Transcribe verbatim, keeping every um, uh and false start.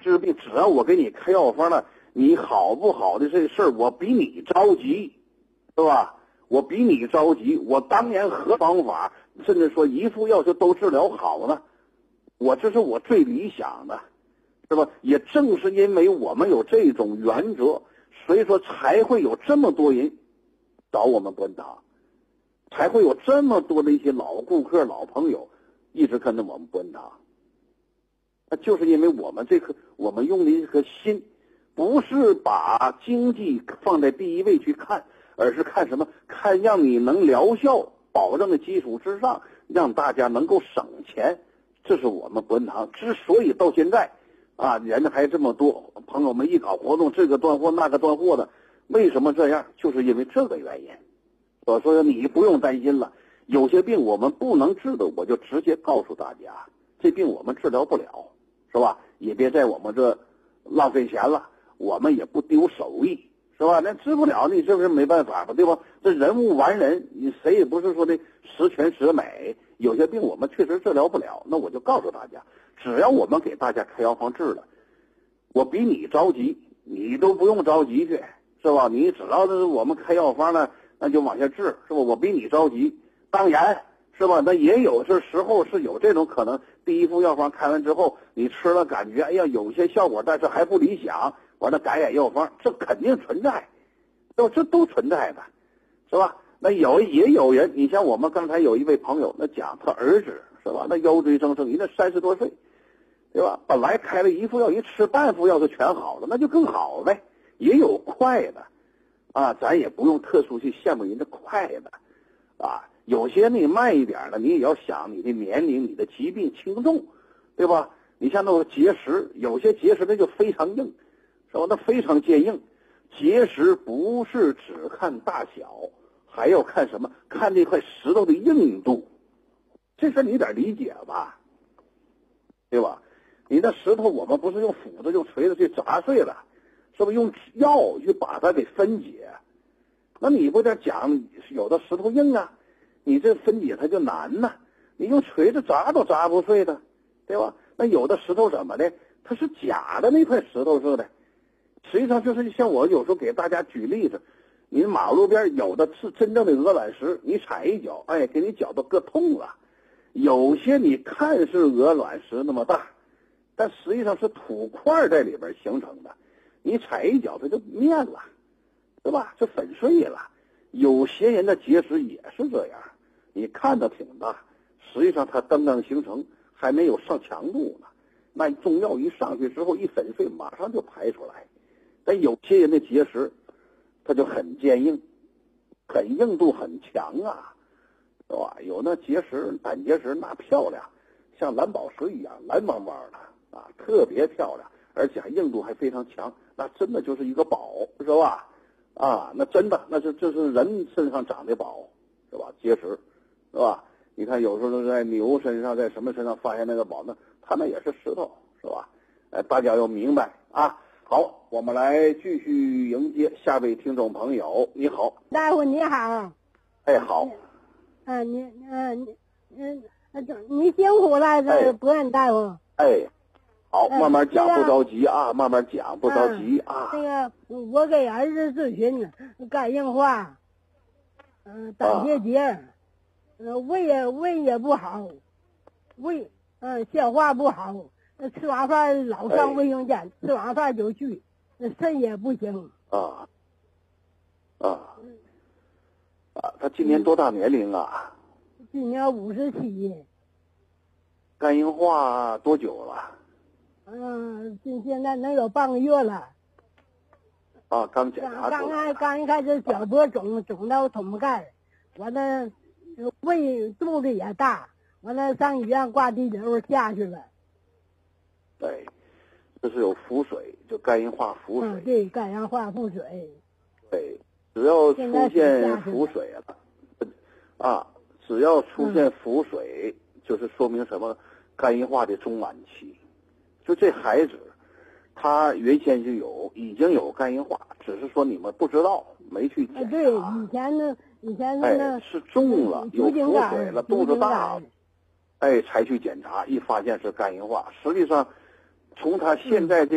治病，只要我给你开药方了，你好不好的这个事儿，我比你着急，是吧？我比你着急，我当年何方法，甚至说一副药就都治疗好呢？我这是我最理想的，是吧？也正是因为我们有这种原则，所以说才会有这么多人找我们本堂，才会有这么多的一些老顾客、老朋友一直跟着我们本堂。那就是因为我们这颗我们用的一颗心，不是把经济放在第一位去看，而是看什么？看让你能疗效保证的基础之上，让大家能够省钱。这是我们本堂之所以到现在啊，人家还这么多朋友们一搞活动，这个断货那个断货的，为什么这样？就是因为这个原因。我说你不用担心了，有些病我们不能治的，我就直接告诉大家，这病我们治疗不了，是吧？也别在我们这浪费钱了，我们也不丢手艺，是吧？那治不了，你是不是没办法吧？对吧？这人无完人，你谁也不是说的十全十美，有些病我们确实治疗不了，那我就告诉大家，只要我们给大家开药方治了，我比你着急，你都不用着急去，是吧？你只要是我们开药方呢，那就往下治，是吧？我比你着急。当然，是吧？那也有这时候是有这种可能，第一副药方开完之后，你吃了感觉哎呀有些效果，但是还不理想，完了改改药方，这肯定存在，这这都存在的，是吧？那有也有人，你像我们刚才有一位朋友，那讲他儿子是吧？那腰椎增生，人家三十多岁，对吧？本来开了一副药，一吃半副药就全好了，那就更好呗。也有快的，啊，咱也不用特殊去羡慕人家快的，啊。有些你慢一点的，你也要想你的年龄、你的疾病轻重，对吧？你像那个结石，有些结石那就非常硬，是吧？那非常坚硬。结石不是只看大小，还要看什么？看这块石头的硬度。这事你得理解吧，对吧？你那石头我们不是用斧子、用锤子去砸碎了，是不是用药去把它给分解？那你不得讲有的石头硬啊？你这分解它就难呐，你用锤子砸都砸不碎的，对吧？那有的石头怎么的？它是假的那块石头似的，实际上就是像我有时候给大家举例子，你马路边有的是真正的鹅卵石，你踩一脚，哎，给你脚都硌痛了。有些你看是鹅卵石那么大，但实际上是土块在里边形成的，你踩一脚它就面了，对吧？就粉碎了。有些人的结石也是这样。你看着挺大，实际上它刚刚形成，还没有上强度呢。那中药一上去之后，一粉碎，马上就排出来。但有些人的结石，它就很坚硬，很硬度很强啊，是吧？有那结石，胆结石那漂亮，像蓝宝石一样，蓝汪汪的啊，特别漂亮，而且还硬度还非常强，那真的就是一个宝，是吧？啊，那真的，那是这是人身上长的宝，是吧？结石。是吧？你看有时候在牛身上，在什么身上发现那个宝呢？它那也是石头，是吧？哎，大家要明白啊。好，我们来继续迎接下位听众朋友。你好， 大夫你好。 哎，好。 嗯、呃，你嗯、呃、你嗯呃你辛苦了，这博恩大夫。 哎，好，慢慢讲， 呃、 不着急啊，慢慢讲，不着急啊。 那个，我给儿子咨询肝硬化，嗯、呃，胆结节。啊呃，胃也胃也不好，胃嗯、呃、消化不好，呃吃完饭老上卫生间，哎、吃完饭就去，那肾也不行。 啊啊啊！他今年多大年龄啊？ 今年五十七。 肝硬化多久了？ 嗯，今现在能有半个月了。 啊，刚检查出来。 刚刚刚一开始脚脖肿肿到捅不盖，完了。胃肚子也大，完了上医院挂地流下去了。 对，这是有腹水，就肝硬化腹水。 嗯，对，肝硬化腹水。 对，只要出现腹水了，啊，只要出现腹水，嗯、就是说明什么？肝硬化的中晚期。就这孩子，他原先就有，已经有肝硬化，只是说你们不知道，没去检查。 对，以前呢。以前那哎，是重了，有腹水了，肚子大了，哎，才去检查，一发现是肝硬化。实际上，从他现在这。